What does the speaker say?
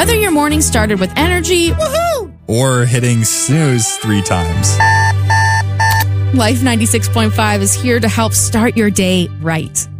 Whether your morning started with energy, woohoo, or hitting snooze 3 times. Life 96.5 is here to help start your day right.